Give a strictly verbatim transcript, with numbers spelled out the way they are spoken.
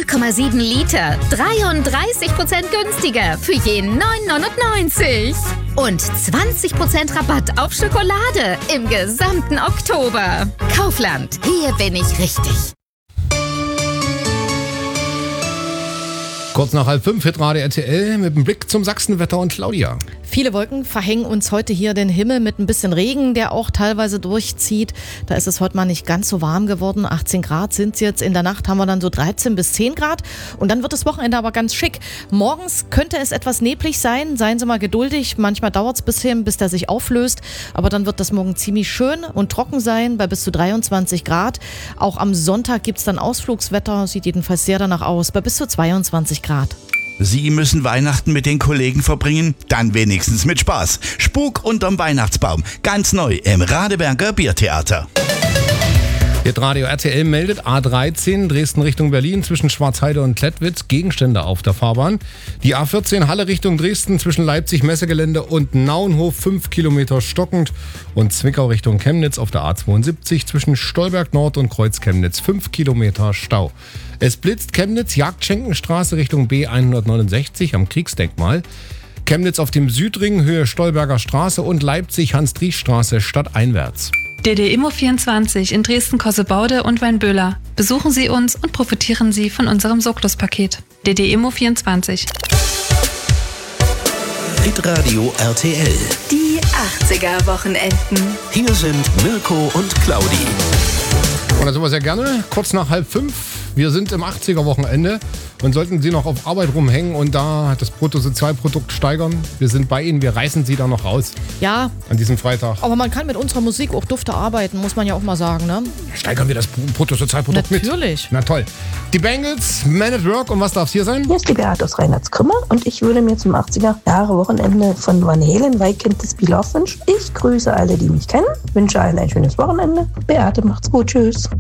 Komma sieben Liter. dreiunddreißig Prozent günstiger für je neun neunundneunzig. Und zwanzig Prozent Rabatt auf Schokolade im gesamten Oktober. Kaufland, hier bin ich richtig. Kurz nach halb fünf, Hitradio R T L mit dem Blick zum Sachsenwetter und Claudia. Viele Wolken verhängen uns heute hier den Himmel mit ein bisschen Regen, der auch teilweise durchzieht. Da ist es heute mal nicht ganz so warm geworden. achtzehn Grad sind es jetzt. In der Nacht haben wir dann so dreizehn bis zehn Grad. Und dann wird das Wochenende aber ganz schick. Morgens könnte es etwas neblig sein. Seien Sie mal geduldig. Manchmal dauert es ein bisschen, bis der sich auflöst. Aber dann wird das morgen ziemlich schön und trocken sein bei bis zu dreiundzwanzig Grad. Auch am Sonntag gibt es dann Ausflugswetter. Sieht jedenfalls sehr danach aus. Bei bis zu zweiundzwanzig Grad. Sie müssen Weihnachten mit den Kollegen verbringen? Dann wenigstens mit Spaß. Spuk unterm Weihnachtsbaum. Ganz neu im Radeberger Biertheater. Hitradio R T L meldet A dreizehn Dresden Richtung Berlin zwischen Schwarzheide und Klettwitz Gegenstände auf der Fahrbahn. Die A vierzehn Halle Richtung Dresden zwischen Leipzig Messegelände und Nauenhof fünf Kilometer stockend und Zwickau Richtung Chemnitz auf der A zweiundsiebzig zwischen Stolberg Nord und Kreuz Chemnitz fünf Kilometer Stau. Es blitzt Chemnitz Jagdschenkenstraße Richtung B hundertneunundsechzig am Kriegsdenkmal. Chemnitz auf dem Südring Höhe Stolberger Straße und Leipzig Hans-Driesch-Straße stadteinwärts. D D Immo vierundzwanzig in Dresden-Kossebaude und Weinböhler. Besuchen Sie uns und profitieren Sie von unserem Soklos-Paket. D D Immo vierundzwanzig. Hitradio R T L. Die achtziger-Wochenenden. Hier sind Mirko und Claudi. Und da sind wir sehr gerne, kurz nach halb fünf. Wir sind im achtziger-Wochenende und sollten Sie noch auf Arbeit rumhängen und da das Bruttosozialprodukt steigern. Wir sind bei Ihnen, wir reißen Sie da noch raus. Ja. An diesem Freitag. Aber man kann mit unserer Musik auch dufte arbeiten, muss man ja auch mal sagen, ne? Steigern wir das Bruttosozialprodukt mit. Natürlich. Na toll. Die Bangles, Man at Work und was darf es hier sein? Hier ist die Beate aus Reinhardskrümmer und ich würde mir zum achtziger-Jahre-Wochenende von Van Halen Weekend des Spiel wünschen. Ich grüße alle, die mich kennen, wünsche allen ein schönes Wochenende. Beate, macht's gut, tschüss.